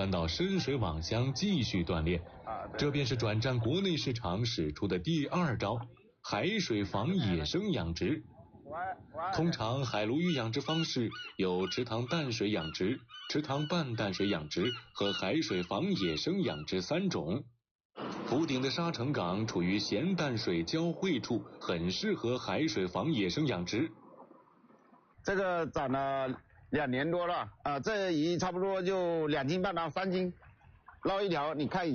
搬到深水网乡继续锻炼。这便是转战国内市场使出的第二招——海水房野生养殖。通常海鲈鱼养殖方式有池塘淡水养殖、池塘半淡水养殖和海水房野生养殖3种。福鼎的沙城港处于咸淡水交汇处，很适合海水房野生养殖。 这个长了2年多了啊，这鱼差不多就2斤半到3斤，捞一条你看一下。